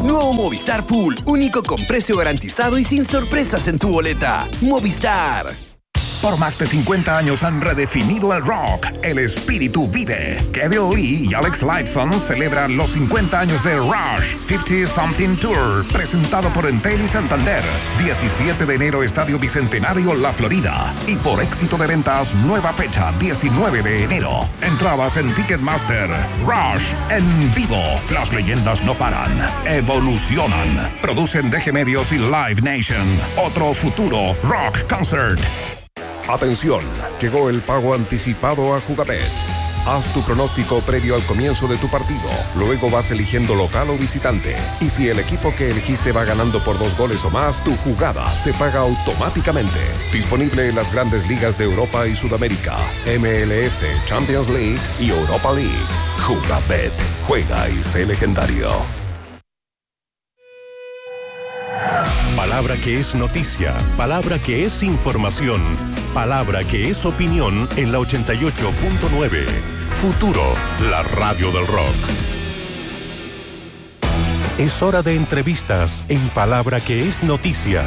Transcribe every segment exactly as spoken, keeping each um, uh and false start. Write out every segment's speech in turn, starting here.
Nuevo Movistar Full, único con precio garantizado y sin sorpresas en tu boleta. Movistar. Por más de cincuenta años han redefinido el rock. El espíritu vive. Kevin Lee y Alex Lifeson celebran los cincuenta años de Rush cincuenta Something Tour, presentado por Entel y Santander. diecisiete de enero, Estadio Bicentenario, La Florida. Y por éxito de ventas, nueva fecha, diecinueve de enero. Entradas en Ticketmaster. Rush en vivo. Las leyendas no paran. Evolucionan. Producen D G Medios y Live Nation. Otro futuro rock concert. Atención, llegó el pago anticipado a Jugabet. Haz tu pronóstico previo al comienzo de tu partido. Luego vas eligiendo local o visitante. Y si el equipo que elegiste va ganando por dos goles o más, tu jugada se paga automáticamente. Disponible en las grandes ligas de Europa y Sudamérica, M L S, Champions League y Europa League. Jugabet. Juega y sé legendario. Palabra que es noticia, palabra que es información, palabra que es opinión en la ochenta y ocho punto nueve. Futuro, la radio del rock. Es hora de entrevistas en Palabra que es noticia.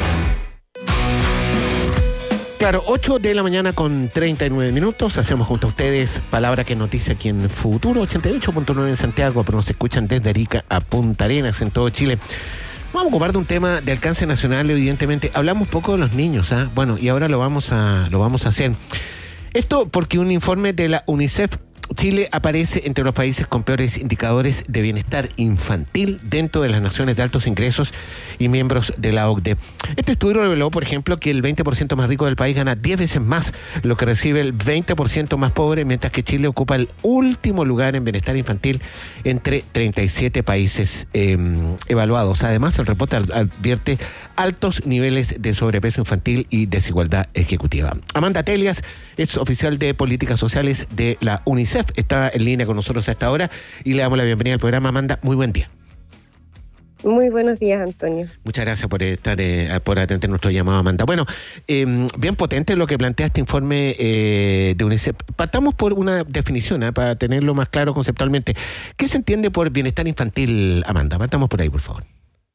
Claro, ocho de la mañana con treinta y nueve minutos. Hacemos junto a ustedes Palabra que noticia aquí en Futuro, ochenta y ocho punto nueve en Santiago, pero nos escuchan desde Arica a Punta Arenas en todo Chile. Vamos a ocupar de un tema de alcance nacional, evidentemente. Hablamos poco de los niños, ¿ah? ¿eh? Bueno, y ahora lo vamos a, lo vamos a hacer. Esto porque un informe de la UNICEF Chile aparece entre los países con peores indicadores de bienestar infantil dentro de las naciones de altos ingresos y miembros de la O C D E. Este estudio reveló, por ejemplo, que el veinte por ciento más rico del país gana diez veces más lo que recibe el veinte por ciento más pobre, mientras que Chile ocupa el último lugar en bienestar infantil entre treinta y siete países eh, evaluados. Además, el reporte advierte altos niveles de sobrepeso infantil y desigualdad ejecutiva. Amanda Telias es oficial de políticas sociales de la UNICEF. Está en línea con nosotros a esta hora y le damos la bienvenida al programa. Amanda, muy buen día. Muy buenos días, Antonio. Muchas gracias por estar, eh, por atender nuestro llamado, Amanda. Bueno, eh, bien potente lo que plantea este informe eh, de UNICEF. Partamos por una definición, ¿eh? Para tenerlo más claro conceptualmente. ¿Qué se entiende por bienestar infantil, Amanda? Partamos por ahí, por favor.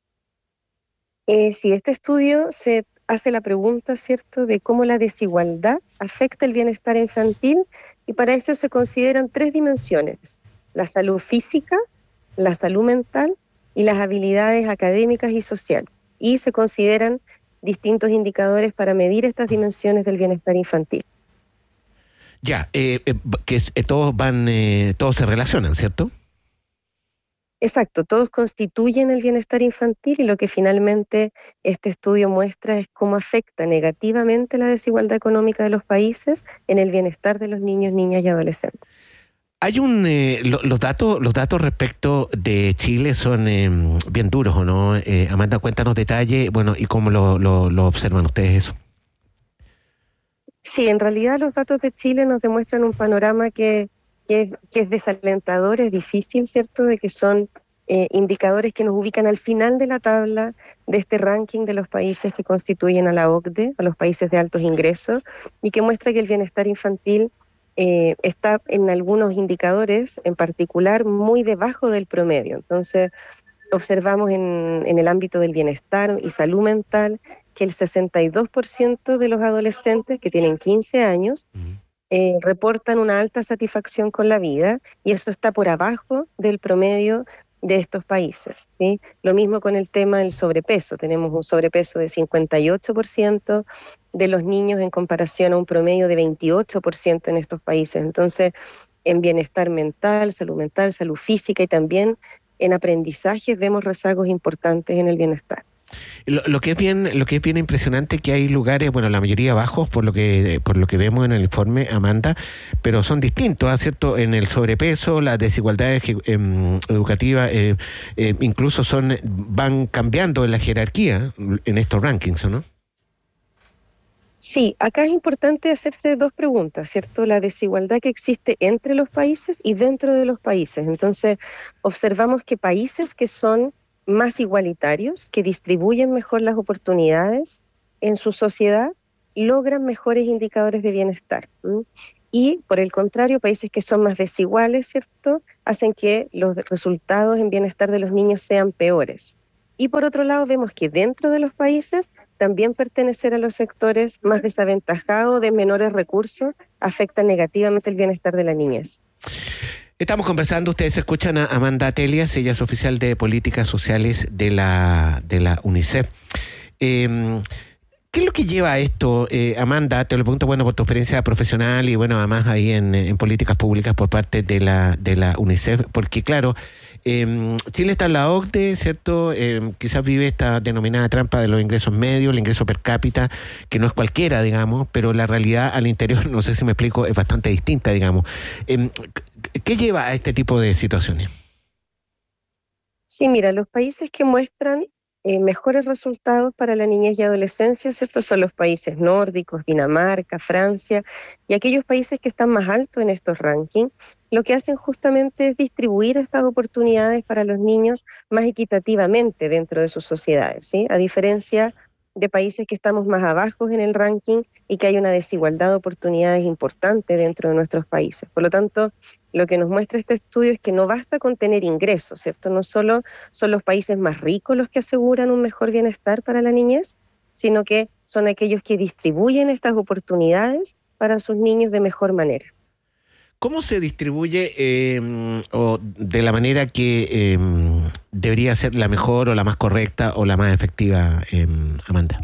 Eh, sí, este estudio se hace la pregunta, ¿cierto?, de cómo la desigualdad afecta el bienestar infantil, y para eso se consideran tres dimensiones: la salud física, la salud mental y las habilidades académicas y sociales. Y se consideran distintos indicadores para medir estas dimensiones del bienestar infantil. Ya, eh, eh, que eh, todos van, eh, todos se relacionan, ¿cierto? Exacto, todos constituyen el bienestar infantil, y lo que finalmente este estudio muestra es cómo afecta negativamente la desigualdad económica de los países en el bienestar de los niños, niñas y adolescentes. Hay un eh, lo, los datos los datos respecto de Chile son eh, bien duros, ¿o no? Eh, Amanda, cuéntanos detalles, bueno, y cómo lo, lo, lo observan ustedes eso. Sí, en realidad los datos de Chile nos demuestran un panorama que Que es, que es desalentador, es difícil, ¿cierto?, de que son eh, indicadores que nos ubican al final de la tabla de este ranking de los países que constituyen a la O C D E, a los países de altos ingresos, y que muestra que el bienestar infantil eh, está en algunos indicadores, en particular, muy debajo del promedio. Entonces, observamos en, en el ámbito del bienestar y salud mental que el sesenta y dos por ciento de los adolescentes que tienen quince años Eh, reportan una alta satisfacción con la vida, y eso está por abajo del promedio de estos países, ¿sí? Lo mismo con el tema del sobrepeso. Tenemos un sobrepeso de cincuenta y ocho por ciento de los niños en comparación a un promedio de veintiocho por ciento en estos países. Entonces, en bienestar mental, salud mental, salud física y también en aprendizajes vemos rezagos importantes en el bienestar. Lo, lo que es bien, lo que es bien impresionante, que hay lugares, bueno, la mayoría bajos por lo que por lo que vemos en el informe, Amanda, pero son distintos, ¿eh? ¿Cierto? En el sobrepeso, las desigualdades eh, educativas, eh, eh, incluso son van cambiando en la jerarquía en estos rankings, ¿no? Sí, acá es importante hacerse dos preguntas, ¿cierto? La desigualdad que existe entre los países y dentro de los países. Entonces, observamos que países que son más igualitarios, que distribuyen mejor las oportunidades en su sociedad, logran mejores indicadores de bienestar. ¿Mm? Y, por el contrario, países que son más desiguales, ¿cierto?, hacen que los resultados en bienestar de los niños sean peores. Y por otro lado vemos que dentro de los países también pertenecer a los sectores más desaventajados, de menores recursos, afecta negativamente el bienestar de la niñez. Estamos conversando, ustedes escuchan a Amanda Telias, ella es oficial de Políticas Sociales de la, de la UNICEF. Eh, ¿Qué es lo que lleva a esto, eh, Amanda? Te lo pregunto, bueno, por tu experiencia profesional y bueno, además ahí en, en políticas públicas por parte de la, de la UNICEF, porque claro, eh, Chile está en la O C D E, ¿cierto? Eh, quizás vive esta denominada trampa de los ingresos medios, el ingreso per cápita, que no es cualquiera, digamos, pero la realidad al interior, no sé si me explico, es bastante distinta, digamos. Eh, ¿Qué lleva a este tipo de situaciones? Sí, mira, los países que muestran eh, mejores resultados para la niñez y adolescencia, ¿cierto? Son los países nórdicos, Dinamarca, Francia, y aquellos países que están más altos en estos rankings, lo que hacen justamente es distribuir estas oportunidades para los niños más equitativamente dentro de sus sociedades, ¿sí? A diferencia de países que estamos más abajo en el ranking y que hay una desigualdad de oportunidades importante dentro de nuestros países. Por lo tanto, lo que nos muestra este estudio es que no basta con tener ingresos, ¿cierto? No solo son los países más ricos los que aseguran un mejor bienestar para la niñez, sino que son aquellos que distribuyen estas oportunidades para sus niños de mejor manera. ¿Cómo se distribuye eh, o de la manera que eh, debería ser la mejor o la más correcta o la más efectiva, eh, Amanda?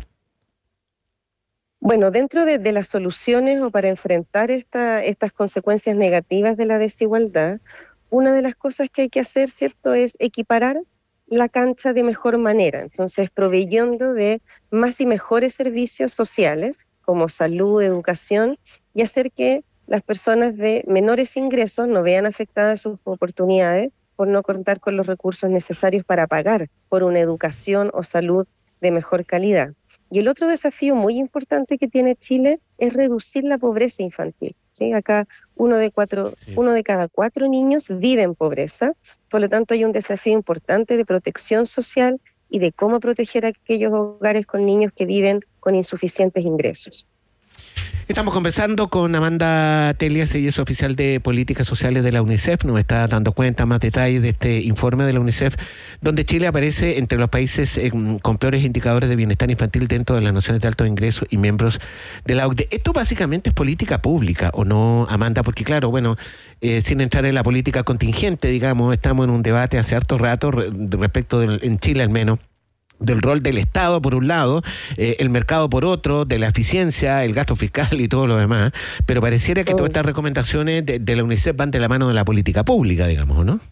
Bueno, dentro de, de las soluciones o para enfrentar esta, estas consecuencias negativas de la desigualdad, una de las cosas que hay que hacer, ¿cierto?, es equiparar la cancha de mejor manera. Entonces, proveyendo de más y mejores servicios sociales, como salud, educación, y hacer que las personas de menores ingresos no vean afectadas sus oportunidades por no contar con los recursos necesarios para pagar por una educación o salud de mejor calidad. Y el otro desafío muy importante que tiene Chile es reducir la pobreza infantil, ¿sí? Acá uno de, cuatro, sí. uno de cada cuatro niños vive en pobreza, por lo tanto hay un desafío importante de protección social y de cómo proteger a aquellos hogares con niños que viven con insuficientes ingresos. Estamos conversando con Amanda Telias, ella es oficial de Políticas Sociales de la UNICEF, nos está dando cuenta más detalles de este informe de la UNICEF, donde Chile aparece entre los países eh, con peores indicadores de bienestar infantil dentro de las naciones de alto ingreso y miembros de la O C D E. Esto básicamente es política pública, ¿o no, Amanda? Porque claro, bueno, eh, sin entrar en la política contingente, digamos, estamos en un debate hace harto rato re, respecto de, en Chile al menos, del rol del Estado por un lado, eh, el mercado por otro, de la eficiencia, el gasto fiscal y todo lo demás, pero pareciera que todas estas recomendaciones de, de la UNICEF van de la mano de la política pública, digamos, ¿no?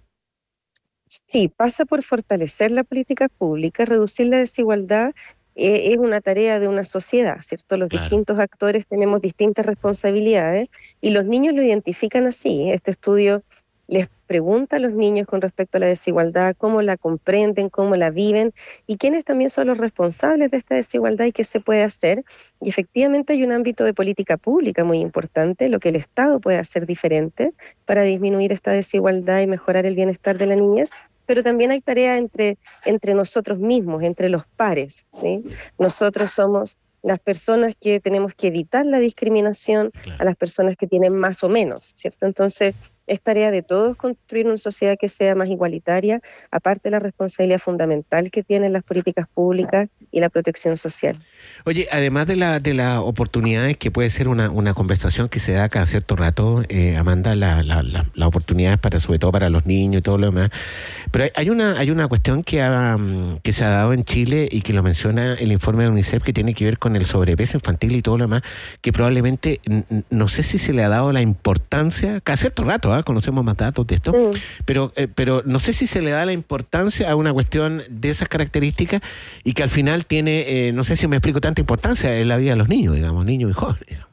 Sí, pasa por fortalecer la política pública, reducir la desigualdad, eh, es una tarea de una sociedad, ¿cierto? Los claro. distintos actores tenemos distintas responsabilidades y los niños lo identifican así. Este estudio les pregunta a los niños con respecto a la desigualdad, cómo la comprenden, cómo la viven y quiénes también son los responsables de esta desigualdad y qué se puede hacer. Y efectivamente hay un ámbito de política pública muy importante, lo que el Estado puede hacer diferente para disminuir esta desigualdad y mejorar el bienestar de la niñez, pero también hay tarea entre, entre nosotros mismos, entre los pares, ¿sí? Nosotros somos las personas que tenemos que evitar la discriminación claro. a las personas que tienen más o menos, ¿cierto? Entonces, es tarea de todos construir una sociedad que sea más igualitaria, aparte de la responsabilidad fundamental que tienen las políticas públicas y la protección social. Oye, además de la de las oportunidades, que puede ser una, una conversación que se da cada cierto rato, eh, Amanda, las la, la, la oportunidades para, sobre todo para los niños y todo lo demás, pero hay, hay una hay una cuestión que, ha, que se ha dado en Chile y que lo menciona el informe de UNICEF, que tiene que ver con el sobrepeso infantil y todo lo demás, que probablemente, no sé si se le ha dado la importancia, cada cierto rato, ¿eh? Conocemos más datos de esto, mm. pero, eh, pero no sé si se le da la importancia a una cuestión de esas características y que al final tiene, eh, no sé si me explico, tanta importancia en la vida de los niños, digamos, niños y jóvenes.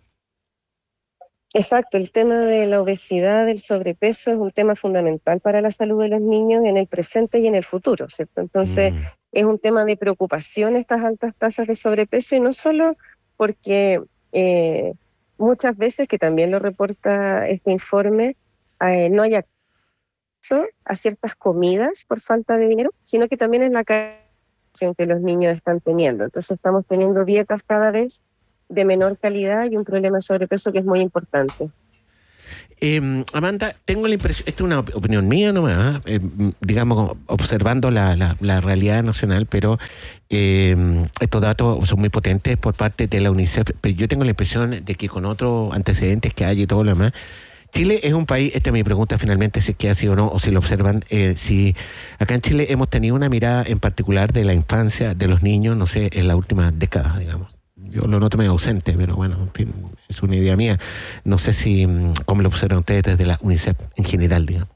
Exacto, el tema de la obesidad, del sobrepeso es un tema fundamental para la salud de los niños en el presente y en el futuro, ¿cierto? Entonces, mm. es un tema de preocupación estas altas tasas de sobrepeso y no solo porque eh, muchas veces, que también lo reporta este informe, Eh, no hay acceso a ciertas comidas por falta de dinero, sino que también es la calidad que los niños están teniendo. Entonces estamos teniendo dietas cada vez de menor calidad y un problema de sobrepeso que es muy importante. Eh, Amanda, tengo la impresión, esta es una op- opinión mía nomás, eh, digamos, observando la, la, la realidad nacional, pero eh, estos datos son muy potentes por parte de la UNICEF, pero yo tengo la impresión de que con otros antecedentes que hay y todo lo demás, Chile es un país, esta es mi pregunta finalmente, si es que así o no, o si lo observan, eh, si acá en Chile hemos tenido una mirada en particular de la infancia, de los niños, no sé, en la última década, digamos. Yo lo noto medio ausente, pero bueno, en fin, es una idea mía. No sé si, cómo lo observan ustedes desde la UNICEF en general, digamos.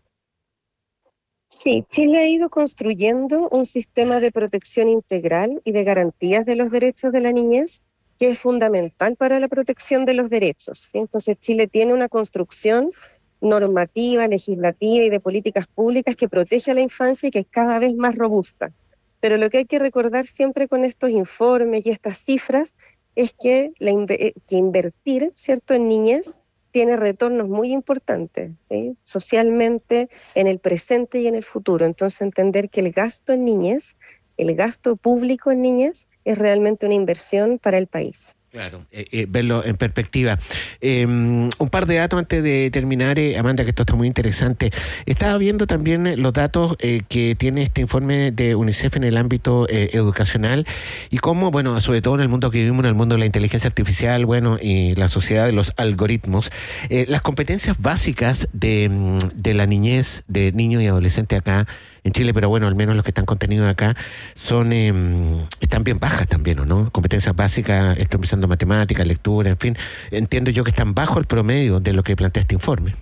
Sí, Chile ha ido construyendo un sistema de protección integral y de garantías de los derechos de la niñez que es fundamental para la protección de los derechos, ¿sí? Entonces Chile tiene una construcción normativa, legislativa y de políticas públicas que protege a la infancia y que es cada vez más robusta. Pero lo que hay que recordar siempre con estos informes y estas cifras es que, la inve- que invertir, ¿cierto?, en niñez tiene retornos muy importantes, ¿sí?, socialmente, en el presente y en el futuro. Entonces entender que el gasto en niñez, el gasto público en niñez, es realmente una inversión para el país. Claro, eh, eh, verlo en perspectiva. Eh, un par de datos antes de terminar, eh, Amanda, que esto está muy interesante. Estaba viendo también los datos eh, que tiene este informe de UNICEF en el ámbito eh, educacional y cómo, bueno, sobre todo en el mundo que vivimos, en el mundo de la inteligencia artificial, bueno, y la sociedad de los algoritmos, eh, las competencias básicas de, de la niñez, de niños y adolescentes acá en Chile, pero bueno, al menos los que están contenidos acá, son eh, están bien bajas también, ¿o no? Competencias básicas, estoy pensando matemáticas, lectura, en fin. Entiendo yo que están bajo el promedio de lo que plantea este informe.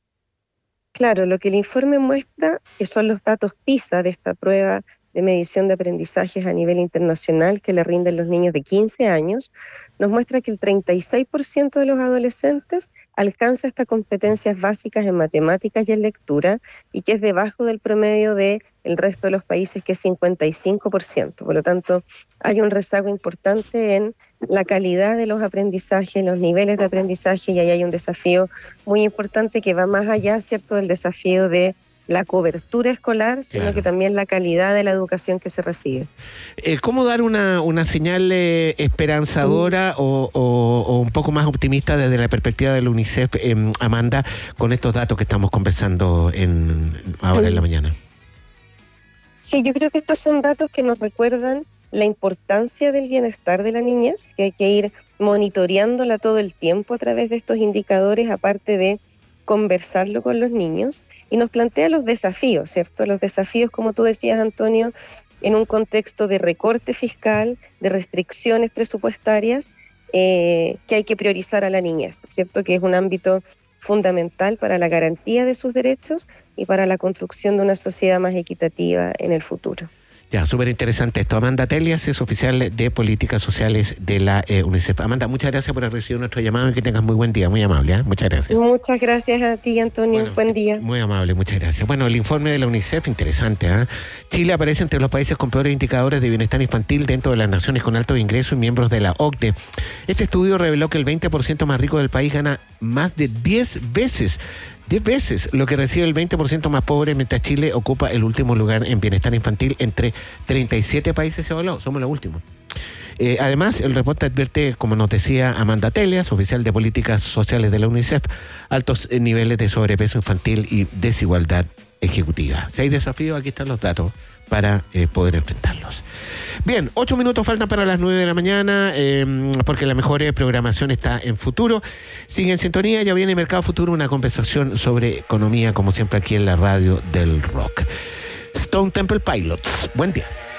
Claro, lo que el informe muestra, que son los datos PISA de esta prueba de medición de aprendizajes a nivel internacional que le rinden los niños de quince años, nos muestra que el treinta y seis por ciento de los adolescentes alcanza estas competencias básicas en matemáticas y en lectura, y que es debajo del promedio del resto de los países, que es cincuenta y cinco por ciento. Por lo tanto, hay un rezago importante en la calidad de los aprendizajes, los niveles de aprendizaje, y ahí hay un desafío muy importante que va más allá, ¿cierto?, del desafío de la cobertura escolar, sino claro, que también la calidad de la educación que se recibe. Eh, ¿Cómo dar una, una señal eh, esperanzadora o, o, o un poco más optimista desde la perspectiva del UNICEF, eh, Amanda, con estos datos que estamos conversando en, ahora en la mañana? Sí, yo creo que estos son datos que nos recuerdan la importancia del bienestar de la niñez, que hay que ir monitoreándola todo el tiempo a través de estos indicadores, aparte de conversarlo con los niños, y nos plantea los desafíos, ¿cierto? Los desafíos, como tú decías, Antonio, en un contexto de recorte fiscal, de restricciones presupuestarias, eh, que hay que priorizar a la niñez, ¿cierto? Que es un ámbito fundamental para la garantía de sus derechos y para la construcción de una sociedad más equitativa en el futuro. Ya, súper interesante esto. Amanda Telias es oficial de Políticas Sociales de la eh, UNICEF. Amanda, muchas gracias por haber recibido nuestro llamado y que tengas muy buen día, muy amable. ¿eh? Muchas gracias. Muchas gracias a ti, Antonio. Bueno, buen día. Muy amable, muchas gracias. Bueno, el informe de la UNICEF, interesante. ¿eh? Chile aparece entre los países con peores indicadores de bienestar infantil dentro de las naciones con alto ingreso y miembros de la O C D E. Este estudio reveló que el veinte por ciento más rico del país gana más de diez veces diez veces lo que recibe el veinte por ciento más pobre, mientras Chile ocupa el último lugar en bienestar infantil entre treinta y siete países evaluados. Somos los últimos. Eh, además, el reporte advierte, como nos decía Amanda Telias, oficial de Políticas Sociales de la UNICEF, altos niveles de sobrepeso infantil y desigualdad ejecutiva. Si hay desafíos, aquí están los datos para eh, poder enfrentarlos. Bien, ocho minutos faltan para las nueve de la mañana, eh, porque la mejor programación está en Futuro. Sigue en sintonía, ya viene Mercado Futuro, una conversación sobre economía, como siempre aquí en la radio del rock. Stone Temple Pilots, buen día.